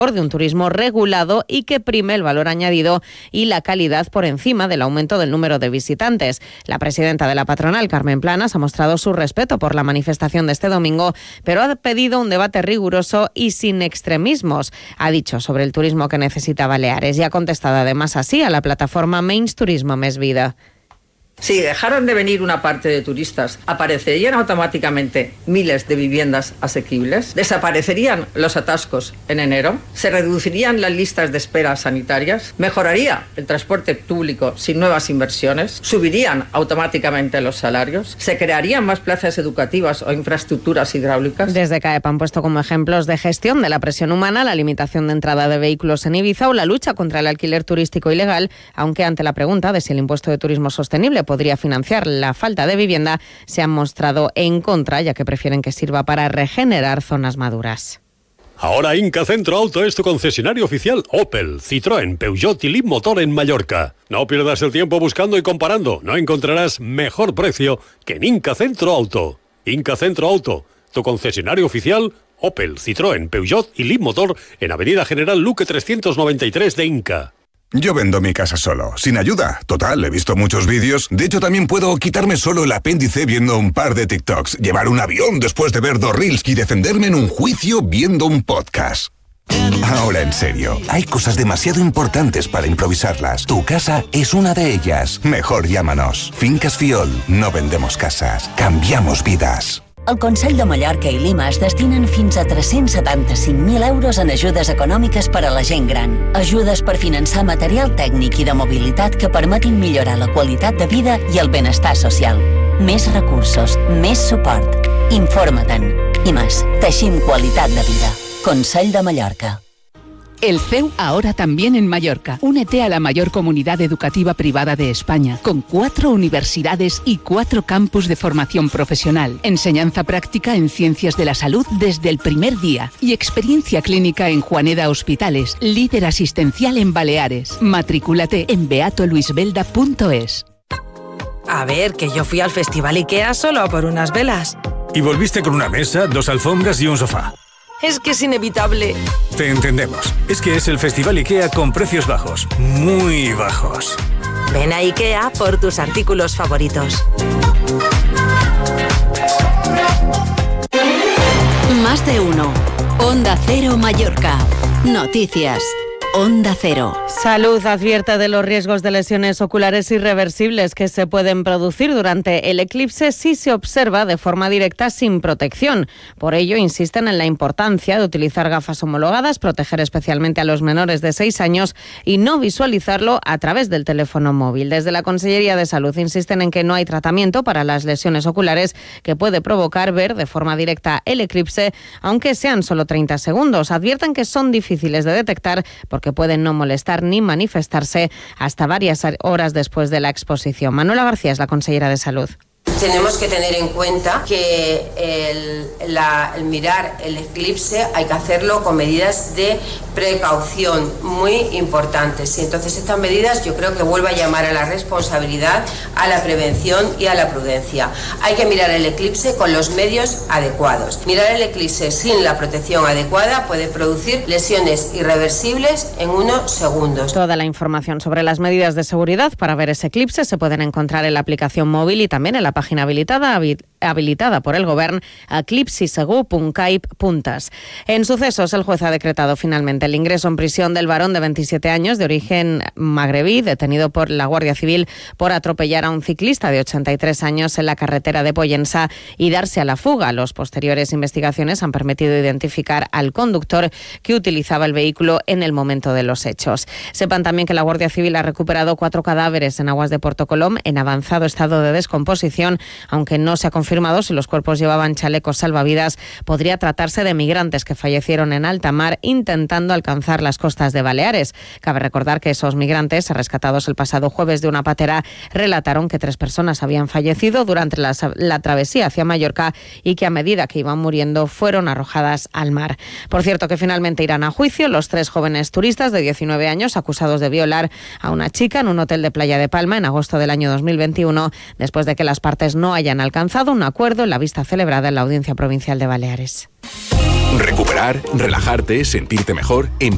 de un turismo regulado y que prime el valor añadido y la calidad por encima del aumento del número de visitantes. La presidenta de la patronal, Carmen Planas, ha mostrado su respeto por la manifestación de este domingo, pero ha pedido un debate riguroso y sin extremismos. Ha dicho sobre el turismo que necesita Baleares y ha contestado además así a la plataforma Menys Turismo Més Vida. Si dejaran de venir una parte de turistas, ¿aparecerían automáticamente miles de viviendas asequibles? ¿Desaparecerían los atascos en enero? ¿Se reducirían las listas de espera sanitarias? ¿Mejoraría el transporte público sin nuevas inversiones? ¿Subirían automáticamente los salarios? ¿Se crearían más plazas educativas o infraestructuras hidráulicas? Desde CAEP han puesto como ejemplos de gestión de la presión humana la limitación de entrada de vehículos en Ibiza o la lucha contra el alquiler turístico ilegal, aunque ante la pregunta de si el impuesto de turismo sostenible podría financiar la falta de vivienda, se han mostrado en contra, ya que prefieren que sirva para regenerar zonas maduras. Ahora Inca Centro Auto es tu concesionario oficial Opel, Citroën, Peugeot y Leapmotor en Mallorca. No pierdas el tiempo buscando y comparando. No encontrarás mejor precio que en Inca Centro Auto. Inca Centro Auto, tu concesionario oficial Opel, Citroën, Peugeot y Leapmotor en Avenida General Luque 393 de Inca. Yo vendo mi casa solo, sin ayuda. Total, he visto muchos vídeos. De hecho, también puedo quitarme solo el apéndice viendo un par de TikToks, llevar un avión después de ver 2 reels y defenderme en un juicio viendo un podcast. Ahora en serio, hay cosas demasiado importantes para improvisarlas. Tu casa es una de ellas. Mejor llámanos. Fincas Fiol, no vendemos casas, cambiamos vidas. El Consell de Mallorca i Lima es destinen fins a 375.000 euros en ajudes econòmiques per a la gent gran. Ajudes per finançar material tècnic i de mobilitat que permetin millorar la qualitat de vida i el benestar social. Més recursos, més suport. Informa-te'n. IMAS, teixim qualitat de vida. Consell de Mallorca. El CEU ahora también en Mallorca. Únete a la mayor comunidad educativa privada de España, con 4 universidades y 4 campus de formación profesional, enseñanza práctica en ciencias de la salud desde el primer día y experiencia clínica en Juaneda Hospitales, líder asistencial en Baleares. Matrículate en beatoluisbelda.es. A ver, que yo fui al Festival IKEA solo por unas velas. Y volviste con una mesa, 2 alfombras y un sofá. Es que es inevitable. Te entendemos. Es que es el Festival IKEA con precios bajos. Muy bajos. Ven a IKEA por tus artículos favoritos. Más de uno. Onda Cero Mallorca. Noticias. Onda Cero. Salud advierte de los riesgos de lesiones oculares irreversibles que se pueden producir durante el eclipse si se observa de forma directa sin protección. Por ello, insisten en la importancia de utilizar gafas homologadas, proteger especialmente a los menores de 6 años y no visualizarlo a través del teléfono móvil. Desde la Consellería de Salud insisten en que no hay tratamiento para las lesiones oculares que puede provocar ver de forma directa el eclipse, aunque sean solo 30 segundos. Advierten que son difíciles de detectar porque pueden no molestar ni manifestarse hasta varias horas después de la exposición. Manuela García es la consellera de Salud. Tenemos que tener en cuenta que el mirar el eclipse hay que hacerlo con medidas de precaución muy importantes. Y entonces estas medidas yo creo que vuelve a llamar a la responsabilidad, a la prevención y a la prudencia. Hay que mirar el eclipse con los medios adecuados. Mirar el eclipse sin la protección adecuada puede producir lesiones irreversibles en unos segundos. Toda la información sobre las medidas de seguridad para ver ese eclipse se pueden encontrar en la aplicación móvil y también en la página habilitada por el Govern a eclipsisegur.caip.es. En sucesos, el juez ha decretado finalmente el ingreso en prisión del varón de 27 años de origen magrebí, detenido por la Guardia Civil por atropellar a un ciclista de 83 años en la carretera de Pollença y darse a la fuga. Las posteriores investigaciones han permitido identificar al conductor que utilizaba el vehículo en el momento de los hechos. Sepan también que la Guardia Civil ha recuperado 4 cadáveres en aguas de Porto Colom en avanzado estado de descomposición. Aunque no se ha confirmado si los cuerpos llevaban chalecos salvavidas, podría tratarse de migrantes que fallecieron en alta mar intentando alcanzar las costas de Baleares. Cabe recordar que esos migrantes, rescatados el pasado jueves de una patera, relataron que 3 personas habían fallecido durante la travesía hacia Mallorca y que a medida que iban muriendo fueron arrojadas al mar. Por cierto, que finalmente irán a juicio los 3 jóvenes turistas de 19 años acusados de violar a una chica en un hotel de Playa de Palma en agosto del año 2021, después de que las partes no hayan alcanzado un acuerdo en la vista celebrada en la Audiencia Provincial de Baleares. Recuperar, relajarte, sentirte mejor. En